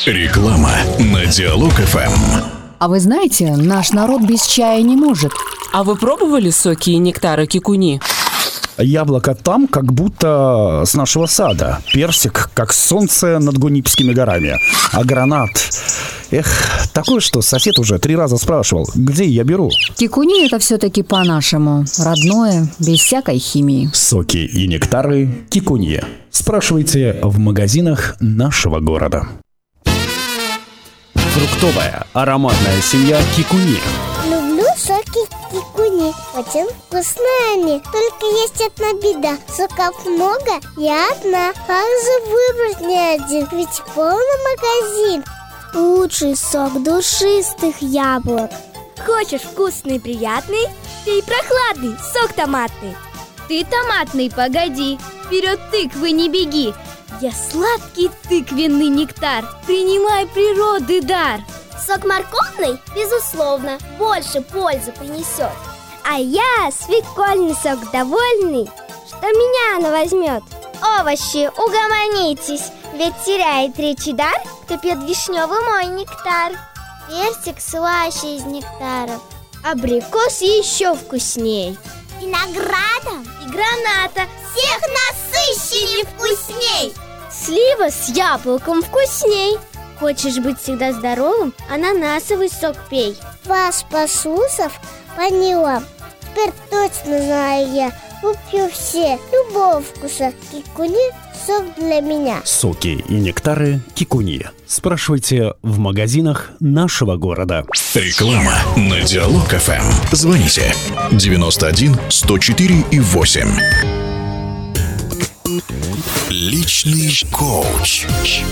Реклама на Диалог ФМ. А вы знаете, наш народ без чая не может. А вы пробовали соки и нектары кикуни? Яблоко там, как будто с нашего сада. Персик, как солнце над Гунипскими горами. А гранат... Эх, такое, что сосед уже 3 раза спрашивал, где я беру. Кикуни — это все-таки по-нашему. Родное, без всякой химии. Соки и нектары кикунье. Спрашивайте в магазинах нашего города. Фруктовая ароматная семья кикунье. Люблю соки кикуни, очень вкусные они. Только есть одна беда: соков много, я одна. Как же выбрать не один? Ведь полный магазин. Лучший сок душистых яблок. Хочешь вкусный и приятный? Пей прохладный сок томатный. Ты томатный, погоди, вперед тыквы не беги. Я сладкий тыквенный нектар, принимай природы дар. Сок морковный, безусловно, больше пользы принесет. А я свекольный сок довольный, что меня она возьмет. Овощи, угомонитесь, ведь теряет речи дар, кто пьет вишневый мой нектар. Персик слаще из нектаров. Абрикос еще вкусней. Виноградом И граната всех насыщеннее вкусней. Слива с яблоком вкусней. Хочешь быть всегда здоровым? Ананасовый сок пей. Вас посусов поняла. Теперь точно знаю я. Куплю все любого вкуса кикуни сок для меня. Соки и нектары кикунье. Спрашивайте в магазинах нашего города. Реклама на Диалог ФМ. Звоните 91 104 и 8. Личный коуч.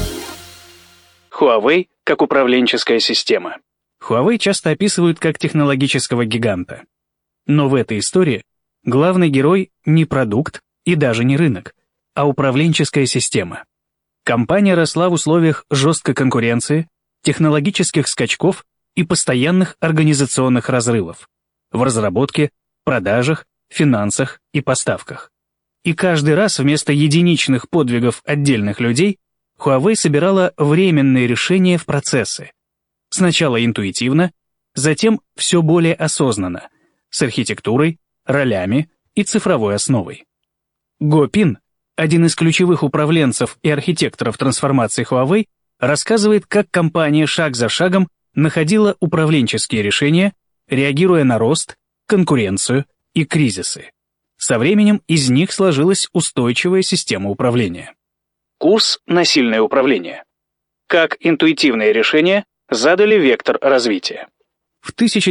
Huawei как управленческая система. Huawei часто описывают как технологического гиганта. Но в этой истории главный герой не продукт и даже не рынок, а управленческая система. Компания росла в условиях жесткой конкуренции, технологических скачков и постоянных организационных разрывов в разработке, продажах, финансах и поставках. И каждый раз вместо единичных подвигов отдельных людей Huawei собирала временные решения в процессы. Сначала интуитивно, затем все более осознанно, с архитектурой, ролями и цифровой основой. Го Пин, один из ключевых управленцев и архитекторов трансформации Huawei, рассказывает, как компания шаг за шагом находила управленческие решения, реагируя на рост, конкуренцию и кризисы. Со временем из них сложилась устойчивая система управления. Курс на сильное управление. Как интуитивные решения задали вектор развития. В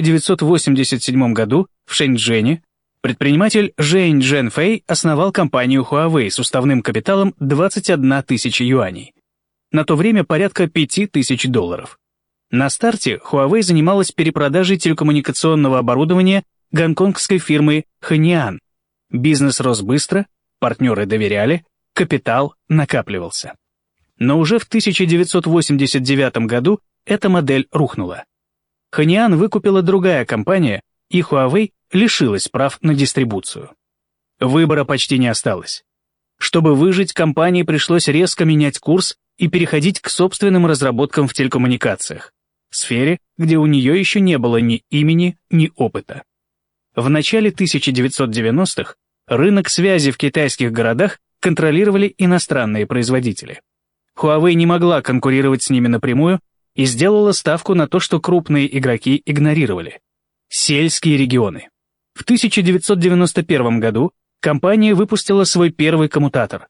1987 году в Шэньчжэне предприниматель Жень Джэнфэй основал компанию Huawei с уставным капиталом 21 тысяча юаней. На то время порядка $5000. На старте Huawei занималась перепродажей телекоммуникационного оборудования гонконгской фирмы Хэниан. Бизнес рос быстро, партнеры доверяли, капитал накапливался. Но уже в 1989 году эта модель рухнула. Хэниан выкупила другая компания, и Huawei лишилась прав на дистрибуцию. Выбора почти не осталось. Чтобы выжить, компании пришлось резко менять курс и переходить к собственным разработкам в телекоммуникациях, сфере, где у нее еще не было ни имени, ни опыта. В начале 1990-х рынок связи в китайских городах контролировали иностранные производители. Huawei не могла конкурировать с ними напрямую и сделала ставку на то, что крупные игроки игнорировали. Сельские регионы. В 1991 году компания выпустила свой первый коммутатор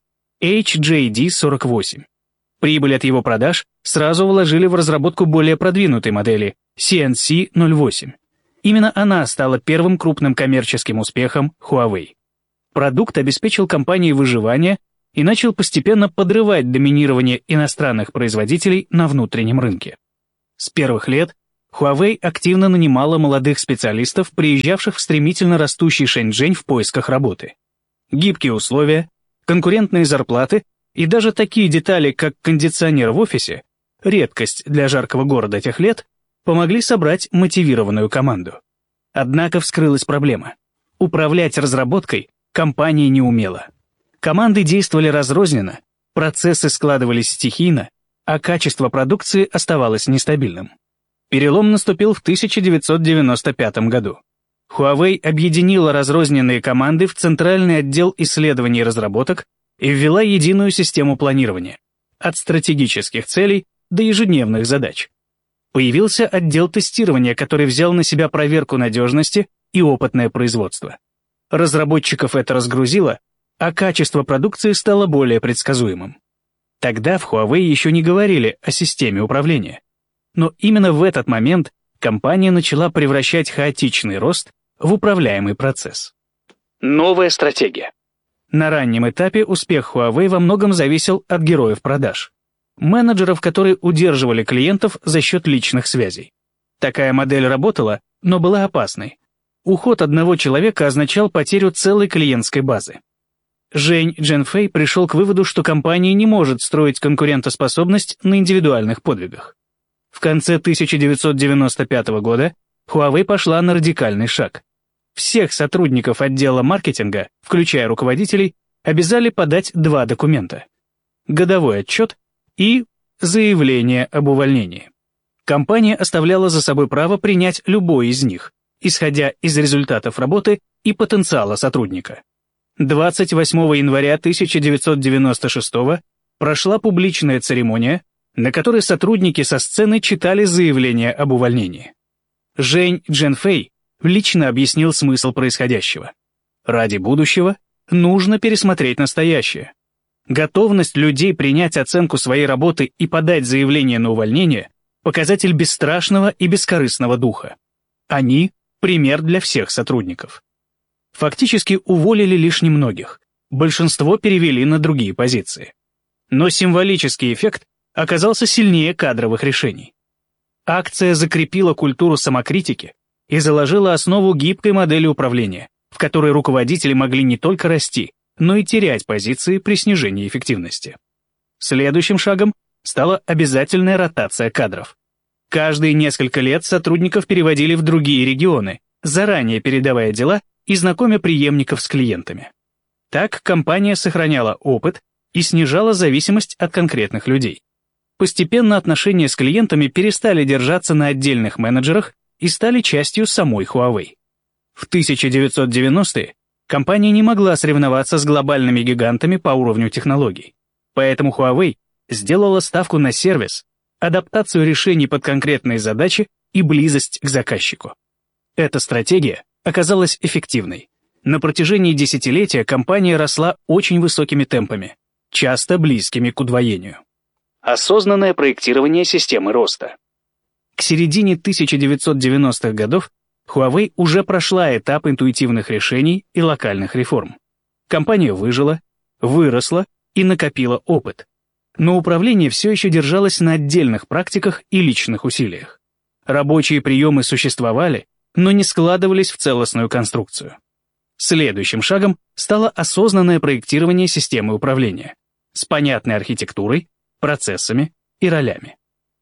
HJD48. Прибыль от его продаж сразу вложили в разработку более продвинутой модели CNC08. Именно она стала первым крупным коммерческим успехом Huawei. Продукт обеспечил компании выживание и начал постепенно подрывать доминирование иностранных производителей на внутреннем рынке. С первых лет Huawei активно нанимала молодых специалистов, приезжавших в стремительно растущий Шэньчжэнь в поисках работы. Гибкие условия, конкурентные зарплаты и даже такие детали, как кондиционер в офисе, редкость для жаркого города тех лет, помогли собрать мотивированную команду. Однако вскрылась проблема. Управлять разработкой компания не умела. Команды действовали разрозненно, процессы складывались стихийно, а качество продукции оставалось нестабильным. Перелом наступил в 1995 году. Huawei объединила разрозненные команды в Центральный отдел исследований и разработок и ввела единую систему планирования, от стратегических целей до ежедневных задач. Появился отдел тестирования, который взял на себя проверку надежности и опытное производство. Разработчиков это разгрузило, а качество продукции стало более предсказуемым. Тогда в Huawei еще не говорили о системе управления. Но именно в этот момент компания начала превращать хаотичный рост в управляемый процесс. Новая стратегия. На раннем этапе успех Huawei во многом зависел от героев продаж. Менеджеров, которые удерживали клиентов за счет личных связей. Такая модель работала, но была опасной. Уход одного человека означал потерю целой клиентской базы. Жень Дженфэй пришел к выводу, что компания не может строить конкурентоспособность на индивидуальных подвигах. В конце 1995 года Huawei пошла на радикальный шаг. Всех сотрудников отдела маркетинга, включая руководителей, обязали подать 2 документа: годовой отчет и заявление об увольнении. Компания оставляла за собой право принять любой из них, исходя из результатов работы и потенциала сотрудника. 28 января 1996 прошла публичная церемония, на которой сотрудники со сцены читали заявление об увольнении. Жень Дженфэй лично объяснил смысл происходящего. Ради будущего нужно пересмотреть настоящее. Готовность людей принять оценку своей работы и подать заявление на увольнение – показатель бесстрашного и бескорыстного духа. Они – пример для всех сотрудников. Фактически уволили лишь немногих, большинство перевели на другие позиции. Но символический эффект оказался сильнее кадровых решений. Акция закрепила культуру самокритики и заложила основу гибкой модели управления, в которой руководители могли не только расти, но и терять позиции при снижении эффективности. Следующим шагом стала обязательная ротация кадров. Каждые несколько лет сотрудников переводили в другие регионы, заранее передавая дела и знакомя преемников с клиентами. Так компания сохраняла опыт и снижала зависимость от конкретных людей. Постепенно отношения с клиентами перестали держаться на отдельных менеджерах и стали частью самой Huawei. В 1990-е компания не могла соревноваться с глобальными гигантами по уровню технологий. Поэтому Huawei сделала ставку на сервис, адаптацию решений под конкретные задачи и близость к заказчику. Эта стратегия оказалась эффективной. На протяжении десятилетия компания росла очень высокими темпами, часто близкими к удвоению. Осознанное проектирование системы роста. К середине 1990-х годов Huawei уже прошла этап интуитивных решений и локальных реформ. Компания выжила, выросла и накопила опыт. Но управление все еще держалось на отдельных практиках и личных усилиях. Рабочие приемы существовали, но не складывались в целостную конструкцию. Следующим шагом стало осознанное проектирование системы управления с понятной архитектурой, процессами и ролями.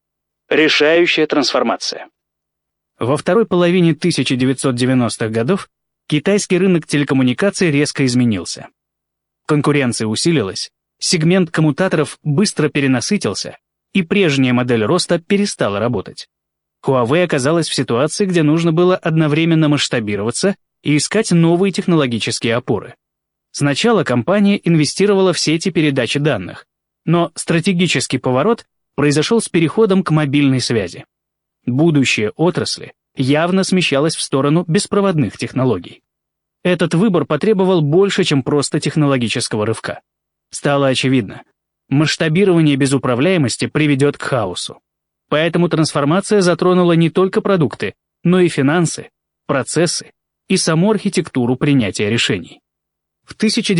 Решающая трансформация. Во второй половине 1990-х годов китайский рынок телекоммуникаций резко изменился. Конкуренция усилилась, сегмент коммутаторов быстро перенасытился, и прежняя модель роста перестала работать. Huawei оказалась в ситуации, где нужно было одновременно масштабироваться и искать новые технологические опоры. Сначала компания инвестировала в сети передачи данных, но стратегический поворот произошел с переходом к мобильной связи. Будущее отрасли явно смещалось в сторону беспроводных технологий. Этот выбор потребовал больше, чем просто технологического рывка. Стало очевидно, масштабирование без управляемости приведет к хаосу. Поэтому трансформация затронула не только продукты, но и финансы, процессы и саму архитектуру принятия решений. В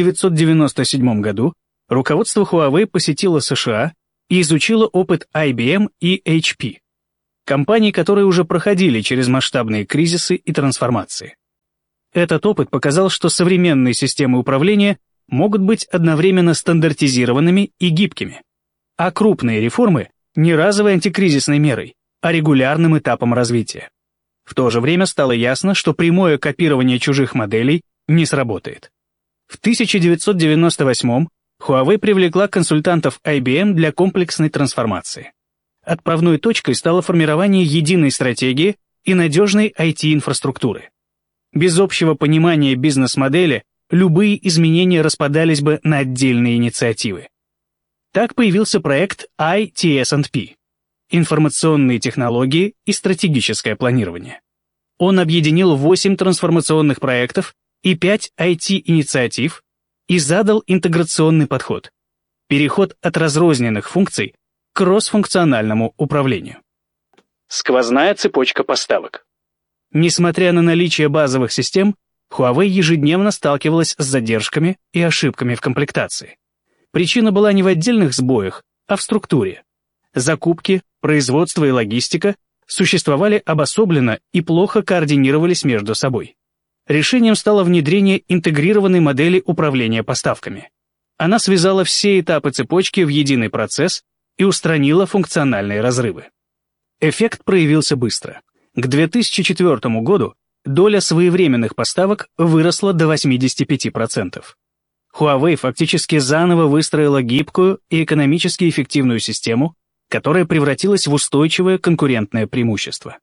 1997 году руководство Huawei посетило США и изучило опыт IBM и HP, компаний, которые уже проходили через масштабные кризисы и трансформации. Этот опыт показал, что современные системы управления могут быть одновременно стандартизированными и гибкими, а крупные реформы — не разовой антикризисной мерой, а регулярным этапом развития. В то же время стало ясно, что прямое копирование чужих моделей не сработает. В 1998-м Huawei привлекла консультантов IBM для комплексной трансформации. Отправной точкой стало формирование единой стратегии и надежной IT-инфраструктуры. Без общего понимания бизнес-модели любые изменения распадались бы на отдельные инициативы. Так появился проект ITS&P – информационные технологии и стратегическое планирование. Он объединил 8 трансформационных проектов и 5 IT-инициатив и задал интеграционный подход – переход от разрозненных функций к кроссфункциональному управлению. Сквозная цепочка поставок. Несмотря на наличие базовых систем, Huawei ежедневно сталкивалась с задержками и ошибками в комплектации. Причина была не в отдельных сбоях, а в структуре. Закупки, производство и логистика существовали обособленно и плохо координировались между собой. Решением стало внедрение интегрированной модели управления поставками. Она связала все этапы цепочки в единый процесс и устранила функциональные разрывы. Эффект проявился быстро. К 2004 году доля своевременных поставок выросла до 85%. Huawei фактически заново выстроила гибкую и экономически эффективную систему, которая превратилась в устойчивое конкурентное преимущество.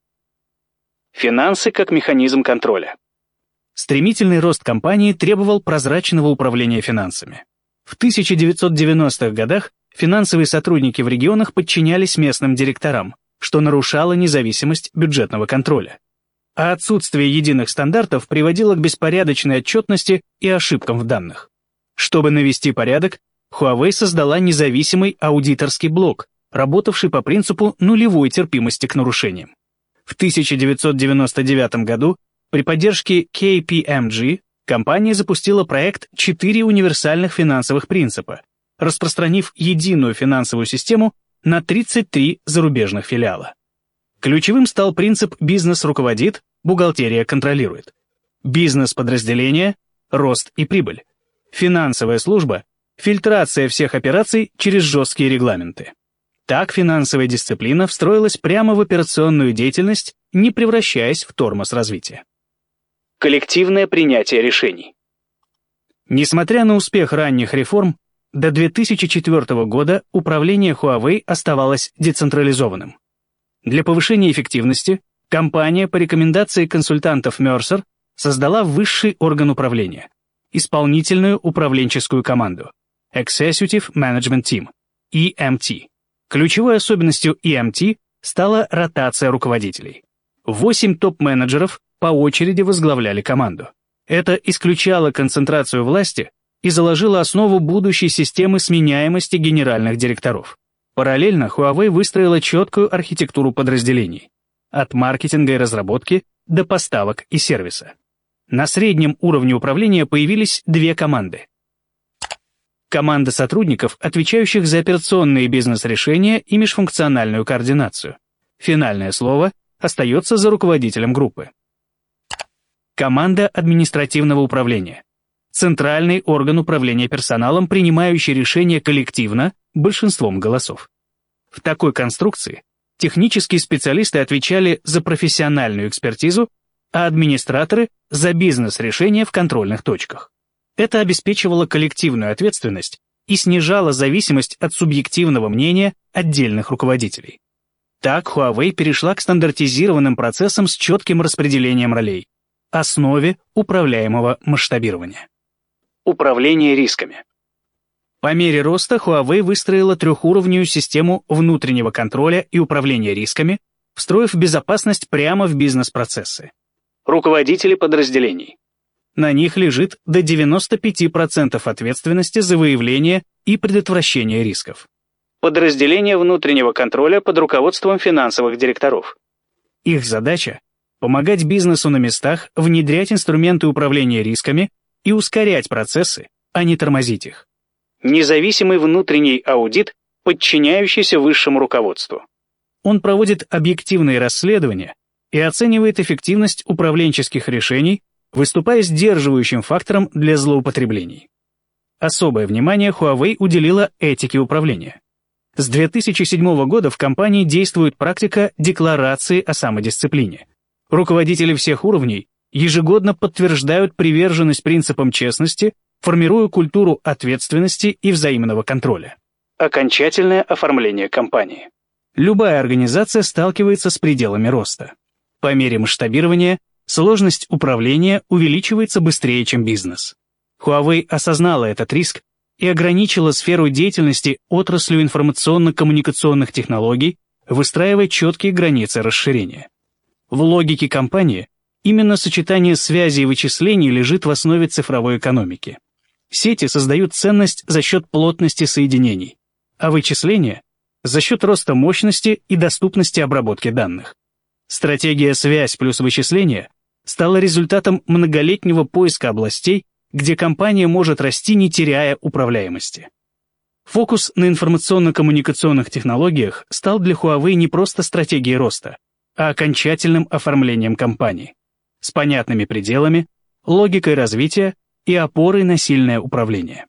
Финансы как механизм контроля. Стремительный рост компании требовал прозрачного управления финансами. В 1990-х годах финансовые сотрудники в регионах подчинялись местным директорам, что нарушало независимость бюджетного контроля. А отсутствие единых стандартов приводило к беспорядочной отчетности и ошибкам в данных. Чтобы навести порядок, Huawei создала независимый аудиторский блок, работавший по принципу нулевой терпимости к нарушениям. В 1999 году при поддержке KPMG компания запустила проект «4 универсальных финансовых принципа», распространив единую финансовую систему на 33 зарубежных филиала. Ключевым стал принцип «бизнес руководит, бухгалтерия контролирует». Бизнес-подразделение – рост и прибыль. Финансовая служба – фильтрация всех операций через жесткие регламенты. Так финансовая дисциплина встроилась прямо в операционную деятельность, не превращаясь в тормоз развития. Коллективное принятие решений. Несмотря на успех ранних реформ, до 2004 года управление Huawei оставалось децентрализованным. Для повышения эффективности компания по рекомендации консультантов Mercer создала высший орган управления – исполнительную управленческую команду – Executive Management Team – EMT. Ключевой особенностью EMT стала ротация руководителей. 8 топ-менеджеров по очереди возглавляли команду. Это исключало концентрацию власти и заложило основу будущей системы сменяемости генеральных директоров. Параллельно Huawei выстроила четкую архитектуру подразделений, от маркетинга и разработки до поставок и сервиса. На среднем уровне управления появились 2 команды. Команда сотрудников, отвечающих за операционные бизнес-решения и межфункциональную координацию. Финальное слово остается за руководителем группы. Команда административного управления. Центральный орган управления персоналом, принимающий решения коллективно большинством голосов. В такой конструкции технические специалисты отвечали за профессиональную экспертизу, а администраторы – за бизнес-решения в контрольных точках. Это обеспечивало коллективную ответственность и снижало зависимость от субъективного мнения отдельных руководителей. Так Huawei перешла к стандартизированным процессам с четким распределением ролей, основе управляемого масштабирования. Управление рисками. По мере роста Huawei выстроила трехуровневую систему внутреннего контроля и управления рисками, встроив безопасность прямо в бизнес-процессы. Руководители подразделений. На них лежит до 95% ответственности за выявление и предотвращение рисков. Подразделения внутреннего контроля под руководством финансовых директоров. Их задача – помогать бизнесу на местах внедрять инструменты управления рисками и ускорять процессы, а не тормозить их. Независимый внутренний аудит, подчиняющийся высшему руководству. Он проводит объективные расследования и оценивает эффективность управленческих решений, выступая сдерживающим фактором для злоупотреблений. Особое внимание Huawei уделила этике управления. С 2007 года в компании действует практика декларации о самодисциплине. Руководители всех уровней ежегодно подтверждают приверженность принципам честности, формируя культуру ответственности и взаимного контроля. Окончательное оформление компании. Любая организация сталкивается с пределами роста. По мере масштабирования сложность управления увеличивается быстрее, чем бизнес. Huawei осознала этот риск и ограничила сферу деятельности отраслью информационно-коммуникационных технологий, выстраивая четкие границы расширения. В логике компании именно сочетание связи и вычислений лежит в основе цифровой экономики. Сети создают ценность за счет плотности соединений, а вычисления – за счет роста мощности и доступности обработки данных. Стратегия «связь плюс вычисление» стала результатом многолетнего поиска областей, где компания может расти, не теряя управляемости. Фокус на информационно-коммуникационных технологиях стал для Huawei не просто стратегией роста, а окончательным оформлением компании, с понятными пределами, логикой развития и опорой на сильное управление.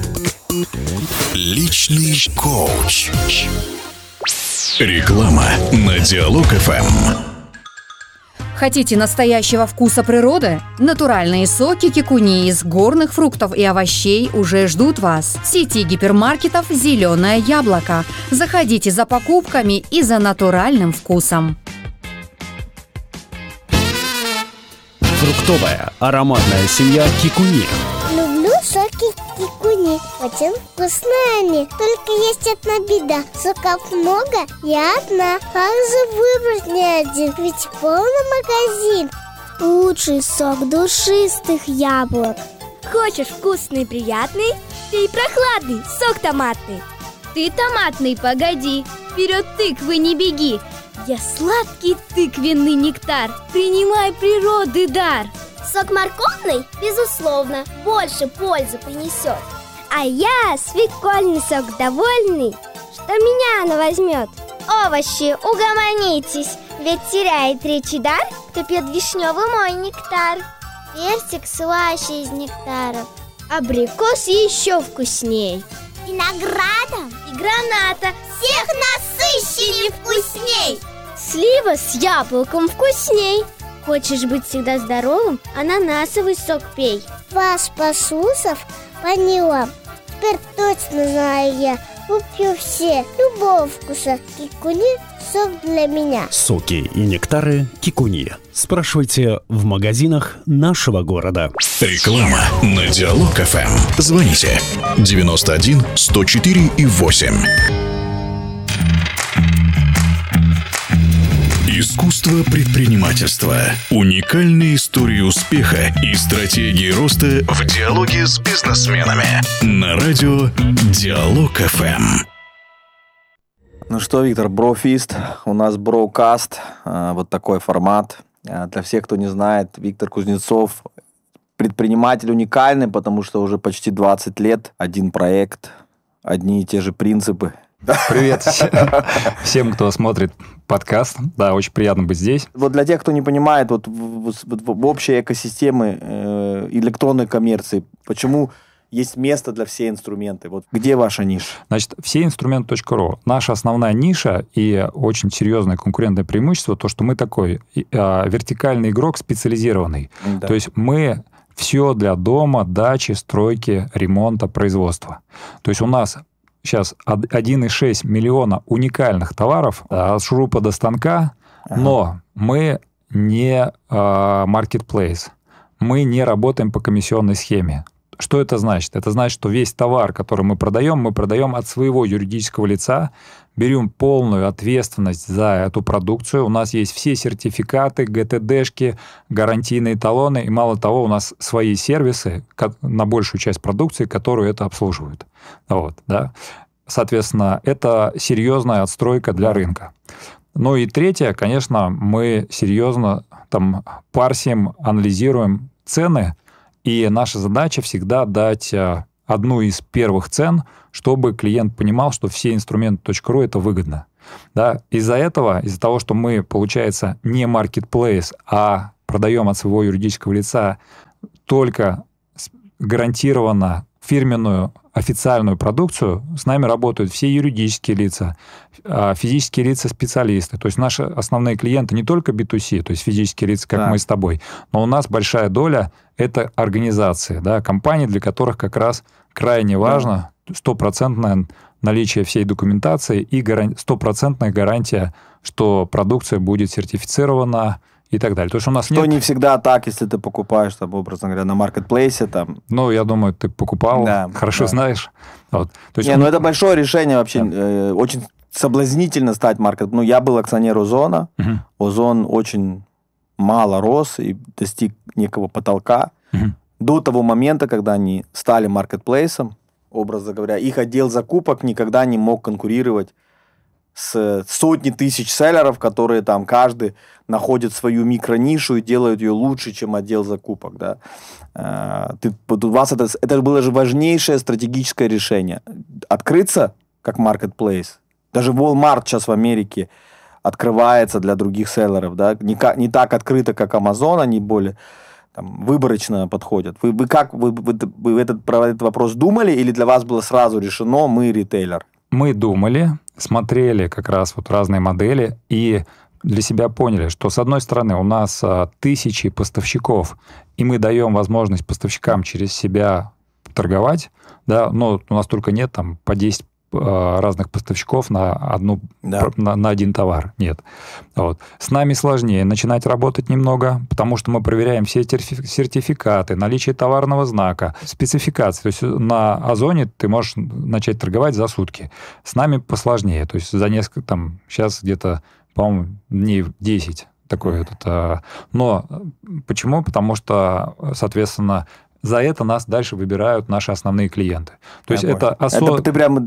Личный коуч. Реклама на Диалог ФМ. Хотите настоящего вкуса природы? Натуральные соки кикуни из горных фруктов и овощей уже ждут вас. В сети гипермаркетов «Зеленое яблоко». Заходите за покупками и за натуральным вкусом. Фруктовая ароматная семья кикуни. Люблю соки кикуни. Очень вкусные они. Только есть одна беда. Соков много, я одна. Как же выбрать не один? Ведь полный магазин. Лучший сок душистых яблок. Хочешь вкусный и приятный? Пей прохладный сок томатный. Ты томатный, погоди, вперед тыквы не беги. Я сладкий тыквенный нектар, принимай природы дар. Сок морковный, безусловно, больше пользы принесет. А я свекольный сок довольный, что меня она возьмет. Овощи, угомонитесь, ведь теряет речь и дар, кто пьет вишневый мой нектар. Персик слаще из нектаров, Абрикос еще вкусней. виноградом И граната всех насыщенней вкусней. Слива с яблоком вкусней. Хочешь быть всегда здоровым? Ананасовый сок пей. Вас, послушав, поняла. Теперь точно знаю я. Куплю все, любого вкуса. Кикуни – сок для меня. Соки и нектары кикуни. Спрашивайте в магазинах нашего города. Реклама на Диалог ФМ. Звоните 91 104 и 8. Искусство предпринимательства. Уникальные истории успеха и стратегии роста в диалоге с бизнесменами. На радио Диалог ФМ. Ну что, Виктор, Брофист, у нас Брокаст, вот такой формат. Для всех, кто не знает, Виктор Кузнецов предприниматель уникальный, потому что уже почти 20 лет, один проект, одни и те же принципы. Привет всем, кто смотрит подкаст. Да, очень приятно быть здесь. Вот для тех, кто не понимает, вот в общей экосистеме электронной коммерции, почему есть место для всех инструментов? Вот где ваша ниша? Значит, всеинструменты.ру. Наша основная ниша и очень серьезное конкурентное преимущество, то, что мы такой вертикальный игрок специализированный. Да. То есть мы все для дома, дачи, стройки, ремонта, производства. То есть у нас сейчас 1,6 миллиона уникальных товаров от шурупа до станка, но мы не marketplace, мы не работаем по комиссионной схеме. Что это значит? Это значит, что весь товар, который мы продаем от своего юридического лица, берем полную ответственность за эту продукцию. У нас есть все сертификаты, ГТДшки, гарантийные талоны, и мало того, у нас свои сервисы на большую часть продукции, которую это обслуживают. Вот, да. Соответственно, это серьезная отстройка для рынка. Ну и третье, конечно, мы серьезно там парсим, анализируем цены, и наша задача всегда дать одну из первых цен, чтобы клиент понимал, что всеинструменты.ру это выгодно. Да? Из-за того, что мы, получается, не marketplace, а продаем от своего юридического лица только гарантированно фирменную официальную продукцию, с нами работают все юридические лица, физические лица-специалисты. То есть наши основные клиенты не только B2C, то есть физические лица, как мы с тобой, но у нас большая доля – это организации, да, компании, для которых как раз крайне важно стопроцентное наличие всей документации и стопроцентная гарантия, что продукция будет сертифицирована и так далее. То есть у нас что не всегда так, если ты покупаешь, там, образно говоря, на маркетплейсе. Там... Ну, я думаю, ты покупал, хорошо знаешь. Вот. То есть это большое решение вообще. Очень соблазнительно стать маркетплейсом. Ну, я был акционер Озона. Озон очень мало рос и достиг некого потолка. До того момента, когда они стали маркетплейсом, образно говоря, их отдел закупок никогда не мог конкурировать с сотни тысяч селлеров, которые там каждый находит свою микронишу и делают ее лучше, чем отдел закупок. Да? У вас это было же важнейшее стратегическое решение. Открыться как маркетплейс. Даже Walmart сейчас в Америке открывается для других селлеров. Да? Не так открыто, как Amazon, они более выборочно подходят. Вы про этот вопрос думали, или для вас было сразу решено, мы ритейлер? Мы думали, смотрели как раз вот разные модели и для себя поняли, что с одной стороны у нас тысячи поставщиков, и мы даем возможность поставщикам через себя торговать, да, но у нас только нет там по 10 разных поставщиков на один товар. Нет. Вот. С нами сложнее начинать работать немного, потому что мы проверяем все сертификаты, наличие товарного знака, спецификации. То есть на Озоне ты можешь начать торговать за сутки. С нами посложнее. То есть за несколько, там, сейчас где-то, по-моему, дней 10 такой этот. Но почему? Потому что, соответственно, за это нас дальше выбирают наши основные клиенты. То есть это прям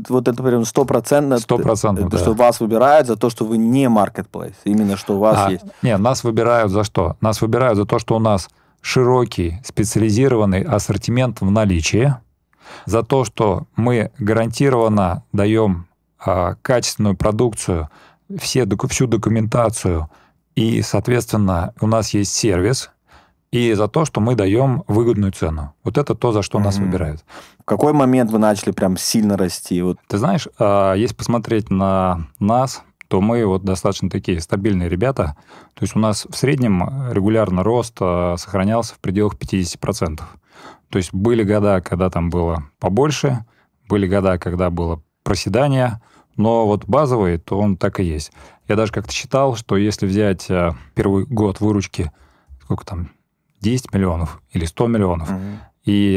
100%, что вас выбирают за то, что вы не маркетплейс, именно что у вас есть. Нет, нас выбирают за что? Нас выбирают за то, что у нас широкий специализированный ассортимент в наличии, за то, что мы гарантированно даем качественную продукцию, всю документацию, и, соответственно, у нас есть сервис, и за то, что мы даем выгодную цену. Вот это то, за что нас выбирают. В какой момент вы начали прям сильно расти? Вот. Ты знаешь, если посмотреть на нас, то мы вот достаточно такие стабильные ребята. То есть у нас в среднем регулярно рост сохранялся в пределах 50%. То есть были года, когда там было побольше, были года, когда было проседание, но вот базовый, то он так и есть. Я даже как-то считал, что если взять первый год выручки, сколько там, 10 миллионов или 100 миллионов и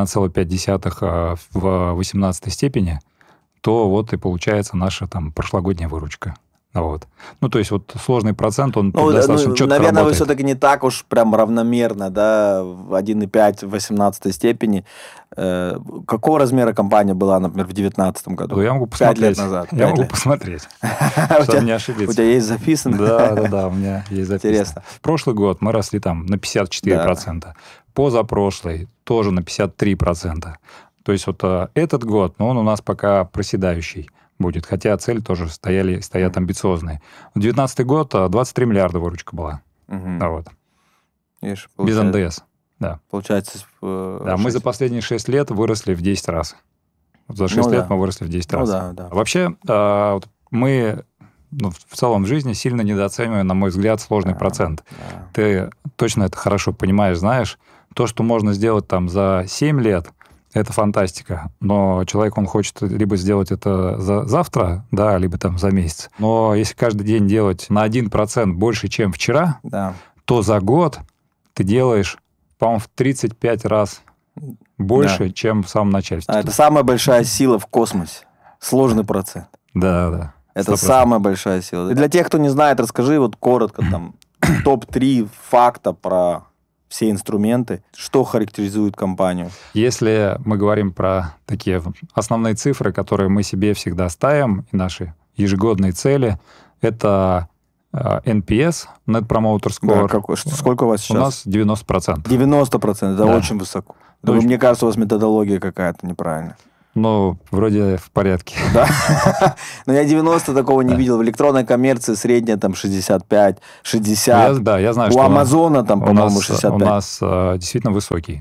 1,5 в 18 степени, то вот и получается наша там прошлогодняя выручка. Вот. Ну, то есть вот сложный процент, он достаточно четко наверное, работает. Вы все-таки не так уж прям равномерно, да, в 1,5 в 18 степени. Какого размера компания была, например, в 2019 году? Я могу посмотреть. 5 лет назад. Я могу посмотреть, чтобы не ошибиться. У тебя есть записано? Да, у меня есть записано. Интересно. В прошлый год мы росли там на 54%. Позапрошлый тоже на 53%. То есть вот этот год, он у нас пока проседающий будет, хотя цели тоже стоят амбициозные. В 2019 год 23 миллиарда выручка была. Вот. Видишь, без НДС. Да. Получается... мы за последние 6 лет выросли в 10 раз. Вот за 6 лет мы выросли в 10 раз. Вообще, мы в целом в жизни сильно недооцениваем, на мой взгляд, сложный процент. Ты точно это хорошо понимаешь, знаешь. То, что можно сделать там за 7 лет, это фантастика. Но человек, он хочет либо сделать это завтра, да, либо там за месяц. Но если каждый день делать на 1% больше, чем вчера, то за год ты делаешь, по-моему, в 35 раз больше, чем в самом начале. Это самая большая сила в космосе. Сложный процент. Да. Это 100%. Самая большая сила. И для тех, кто не знает, расскажи вот коротко там топ-3 факта про все инструменты. Что характеризует компанию? Если мы говорим про такие основные цифры, которые мы себе всегда ставим, и наши ежегодные цели, это NPS, Net Promoter Score. Да, сколько у вас сейчас? У нас 90%. 90%, это очень высоко. Мне кажется, у вас методология какая-то неправильная. Ну, вроде в порядке. Да? Но я 90 такого не видел. В электронной коммерции средняя там 65, 60. Я знаю, у Амазона там, по-моему, 65. У нас действительно высокий.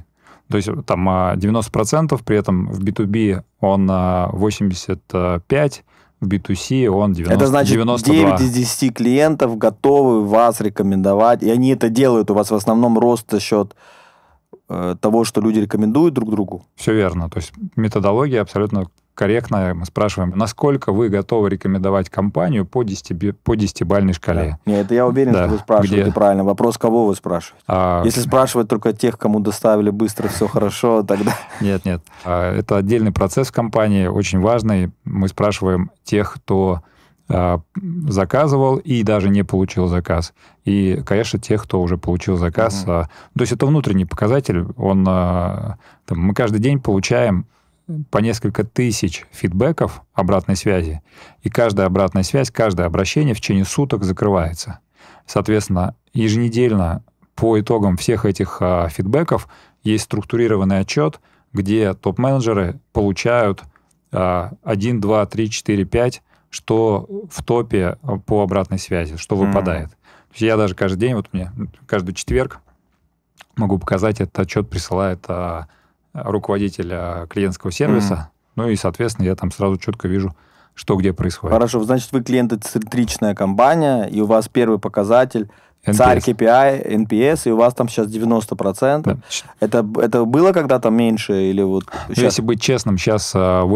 То есть там 90%, при этом в B2B он 85%, в B2C он 90, это значит, 92. 9 из 10 клиентов готовы вас рекомендовать, и они это делают у вас в основном рост за счет того, что люди рекомендуют друг другу? Все верно. То есть методология абсолютно корректная. Мы спрашиваем, насколько вы готовы рекомендовать компанию по 10-бальной шкале. Да. Нет, это я уверен, что вы спрашиваете правильно. Вопрос, кого вы спрашиваете? Если спрашивать только тех, кому доставили быстро, все хорошо, тогда... Нет. Это отдельный процесс в компании, очень важный. Мы спрашиваем тех, кто заказывал и даже не получил заказ. И, конечно, тех, кто уже получил заказ. То есть это внутренний показатель. Мы каждый день получаем по несколько тысяч фидбэков обратной связи, и каждая обратная связь, каждое обращение в течение суток закрывается. Соответственно, еженедельно по итогам всех этих фидбэков есть структурированный отчет, где топ-менеджеры получают 1, 2, 3, 4, 5, что в топе по обратной связи, что выпадает. То есть я даже каждый день, вот мне каждый четверг могу показать, этот отчет присылает руководитель клиентского сервиса, ну и, соответственно, я там сразу четко вижу, что где происходит. Хорошо, значит, вы клиентоцентричная компания, и у вас первый показатель NPS. Царь KPI, NPS, и у вас там сейчас 90%. Да. Это было когда-то меньше или вот сейчас? Если быть честным, сейчас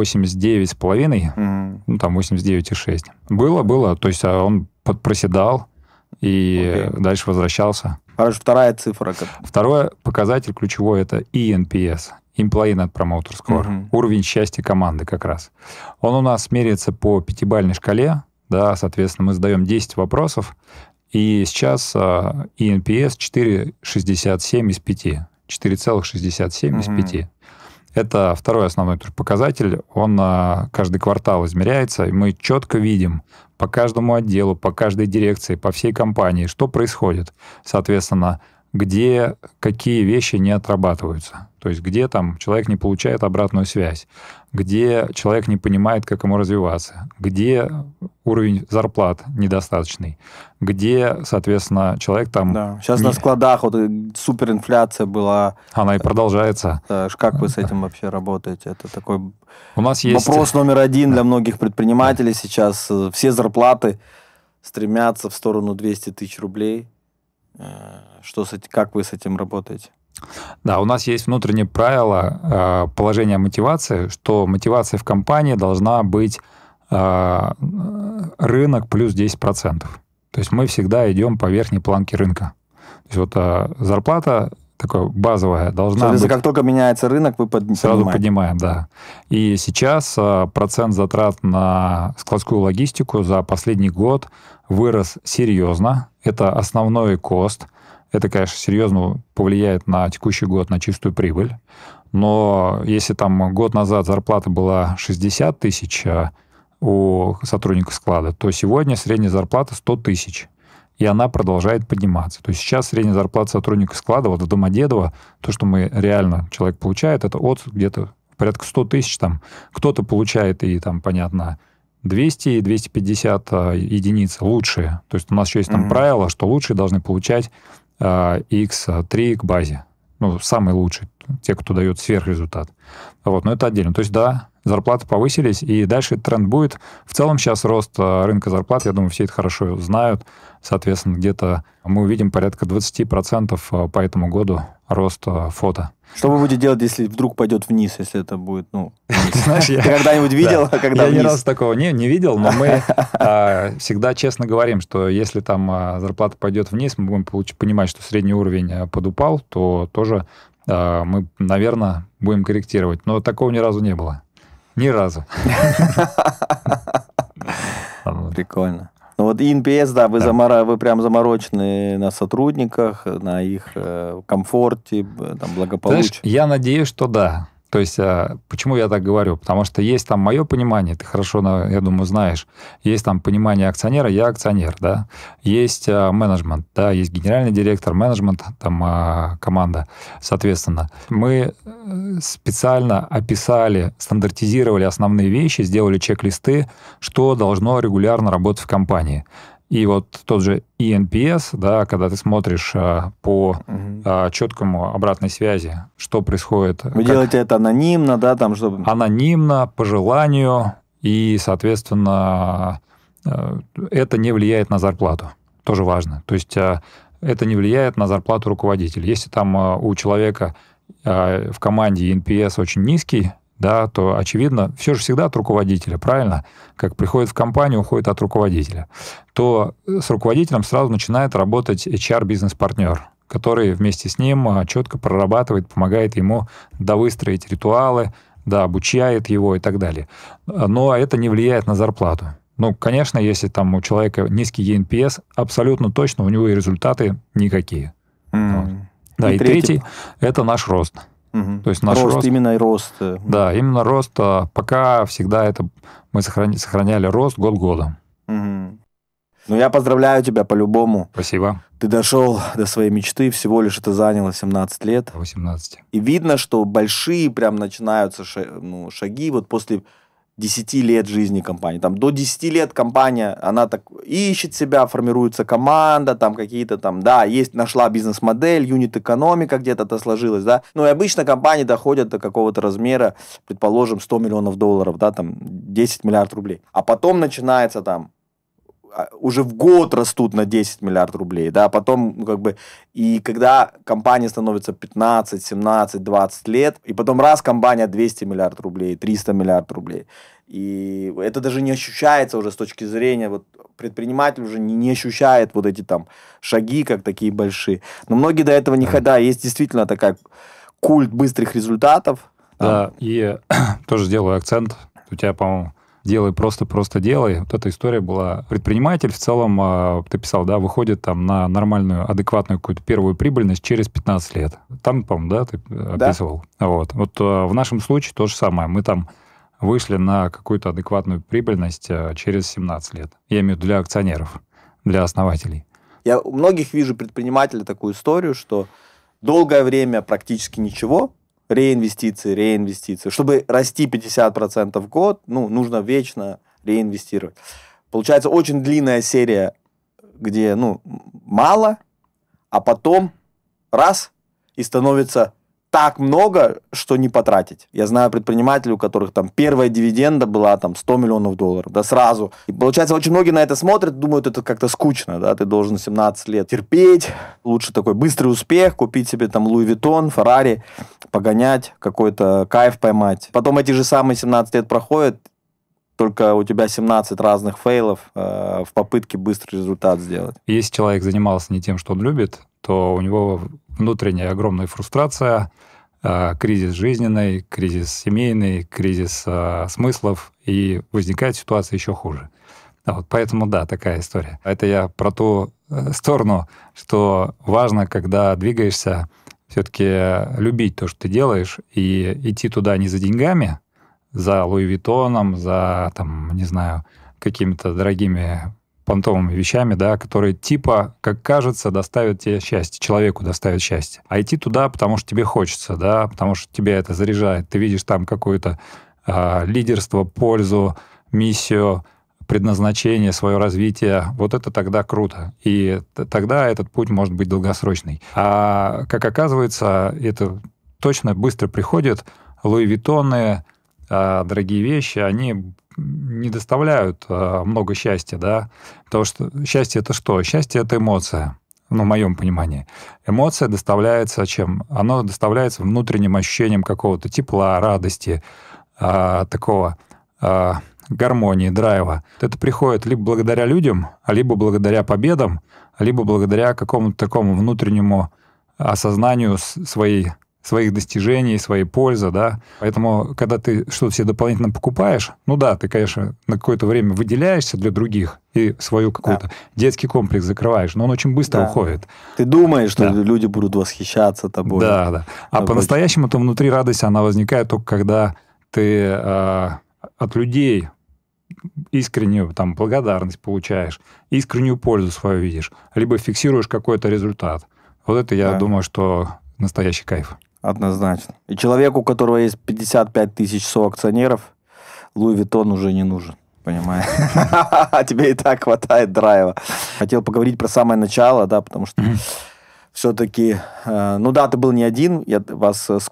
89,5, ну там 89,6. Было, то есть он проседал и дальше возвращался. Хорошо, вторая цифра. Второй показатель ключевой – это ENPS. Employee Net Promoter Score. Уровень счастья команды как раз. Он у нас меряется по 5-бальной шкале. Да, соответственно, мы задаем 10 вопросов. И сейчас ENPS 4,67 из 5. 4,67 из 5. Это второй основной показатель. Он каждый квартал измеряется, и мы четко видим по каждому отделу, по каждой дирекции, по всей компании, что происходит. Соответственно, где какие вещи не отрабатываются. То есть где там человек не получает обратную связь, где человек не понимает, как ему развиваться, где уровень зарплат недостаточный, где, соответственно, человек там... Да. Сейчас на складах вот суперинфляция была. Она и продолжается. Как вы с этим вообще работаете? Это такой у нас есть... вопрос номер один для многих предпринимателей сейчас. Все зарплаты стремятся в сторону 200 тысяч рублей. Как вы с этим работаете? Да, у нас есть внутреннее правило положения мотивации, что мотивация в компании должна быть рынок плюс 10%. То есть мы всегда идем по верхней планке рынка. То есть вот зарплата такая базовая должна быть... Как только меняется рынок, вы сразу поднимаем, да. И сейчас процент затрат на складскую логистику за последний год вырос серьезно. Это основной кост. Это, конечно, серьезно повлияет на текущий год, на чистую прибыль. Но если там год назад зарплата была 60 тысяч у сотрудника склада, то сегодня средняя зарплата 100 тысяч. И она продолжает подниматься. То есть сейчас средняя зарплата сотрудника склада, вот в Домодедово, то, что мы реально человек получает, это от где-то порядка 100 тысяч. Там кто-то получает и там, понятно, 200 и 250 единиц лучшие. То есть у нас еще есть там правило, что лучшие должны получать X3 к базе. Ну, самый лучший, те, кто дает сверхрезультат. Вот, но это отдельно. То есть, да, зарплаты повысились, и дальше тренд будет. В целом сейчас рост рынка зарплат, я думаю, все это хорошо знают. Соответственно, где-то мы увидим порядка 20% по этому году рост фото. Что вы будете делать, если вдруг пойдет вниз, если это будет, Знаешь, ты когда-нибудь видел, когда вниз? Я ни разу такого не видел, но мы всегда честно говорим, что если там зарплата пойдет вниз, мы будем понимать, что средний уровень подупал, то тоже мы, наверное, будем корректировать. Но такого ни разу не было. Ни разу. Прикольно. Ну вот NPS, да, вы прям заморочены на сотрудниках, на их комфорте, там, благополучии. Знаешь, я надеюсь, что да. То есть, почему я так говорю? Потому что есть там мое понимание, ты хорошо, я думаю, знаешь. Есть там понимание акционера, я акционер, да. Есть менеджмент, да, есть генеральный директор, менеджмент, там команда. Соответственно, мы специально описали, стандартизировали основные вещи, сделали чек-листы, что должно регулярно работать в компании. И вот тот же eNPS, да, когда ты смотришь по четкому обратной связи, что происходит. Вы делаете это анонимно, да, там, чтобы... Анонимно, по желанию, и, соответственно, это не влияет на зарплату. Тоже важно. То есть это не влияет на зарплату руководителя. Если там у человека в команде eNPS очень низкий, да, то, очевидно, все же всегда от руководителя, правильно? Как приходит в компанию, уходит от руководителя. То с руководителем сразу начинает работать HR-бизнес-партнер, который вместе с ним четко прорабатывает, помогает ему довыстроить ритуалы, да, обучает его и так далее. Но это не влияет на зарплату. Ну, конечно, если там у человека низкий eNPS, абсолютно точно у него и результаты никакие. Вот. Да, и третий – это наш рост. То есть наш рост, именно рост. Да, именно рост. Пока всегда это мы сохраняли рост год годом. Ну, я поздравляю тебя по-любому. Спасибо. Ты дошел до своей мечты, всего лишь это заняло 17 лет. 18. И видно, что большие прям начинаются шаги вот после 10 лет жизни компании. Там до 10 лет компания, она так ищет себя, формируется команда, там какие-то там, да, есть, нашла бизнес-модель, юнит-экономика где-то сложилась, да. Ну, и обычно компании доходят до какого-то размера, предположим, $100 миллионов, да, там 10 миллиардов рублей. А потом начинается там, уже в год растут на 10 миллиардов рублей, да, потом как бы, и когда компания становится 15, 17, 20 лет, и потом раз компания 200 миллиардов рублей, 300 миллиардов рублей, и это даже не ощущается уже с точки зрения, вот предприниматель уже не ощущает вот эти там шаги, как такие большие, но многие до этого не ходят, есть действительно такая культ быстрых результатов. Да, и тоже сделаю акцент, у тебя, по-моему, делай просто делай. Вот эта история была. Предприниматель в целом, ты писал, да, выходит там на нормальную, адекватную какую-то первую прибыльность через 15 лет. Там, по-моему, да, ты описывал. Да. Вот в нашем случае то же самое. Мы там вышли на какую-то адекватную прибыльность через 17 лет. Я имею в виду для акционеров, для основателей. Я у многих вижу предпринимателей такую историю, что долгое время практически ничего, реинвестиции. Чтобы расти 50% в год, ну, нужно вечно реинвестировать. Получается очень длинная серия, где, ну, мало, а потом раз, и становится так много, что не потратить. Я знаю предпринимателей, у которых там первая дивиденда была там $100 миллионов, да, сразу. И получается, очень многие на это смотрят, думают, это как-то скучно, да, ты должен 17 лет терпеть, лучше такой быстрый успех, купить себе там Луи Виттон, Феррари, погонять, какой-то кайф поймать. Потом эти же самые 17 лет проходят, только у тебя 17 разных фейлов в попытке быстрый результат сделать. Если человек занимался не тем, что он любит, то у него внутренняя огромная фрустрация, кризис жизненный, кризис семейный, кризис смыслов, и возникает ситуация еще хуже. Вот, поэтому, да, такая история. Это я про ту сторону, что важно, когда двигаешься, все-таки любить то, что ты делаешь, и идти туда не за деньгами, за Луи Виттоном, за, там, не знаю, какими-то дорогими понтовыми вещами, да, которые типа, как кажется, доставят тебе счастье, человеку доставят счастье. А идти туда, потому что тебе хочется, да, потому что тебя это заряжает. Ты видишь там какое-то лидерство, пользу, миссию, предназначение, свое развитие. Вот это тогда круто. И тогда этот путь может быть долгосрочный. А, как оказывается, это точно быстро приходит. Луи Виттоны, дорогие вещи, они не доставляют много счастья, да, потому что счастье — это что? Счастье — это эмоция, ну, в моем понимании. Эмоция доставляется чем? Оно доставляется внутренним ощущением какого-то тепла, радости, такого гармонии, драйва. Это приходит либо благодаря людям, либо благодаря победам, либо благодаря какому-то такому внутреннему осознанию своих достижений, своей пользы, да. Поэтому, когда ты что-то себе дополнительно покупаешь, ну да, ты, конечно, на какое-то время выделяешься для других и свою какой-то детский комплекс закрываешь, но он очень быстро уходит. Ты думаешь, что люди будут восхищаться тобой. Да. А по-настоящему-то внутри радость, она возникает только когда ты от людей искреннюю там благодарность получаешь, искреннюю пользу свою видишь, либо фиксируешь какой-то результат. Вот это, я думаю, что настоящий кайф. Однозначно. И человеку, у которого есть 55 тысяч соакционеров, Луи Виттон уже не нужен. Понимаю. Тебе и так хватает драйва. Хотел поговорить про самое начало, да, потому что все-таки, ну да, ты был не один, я вас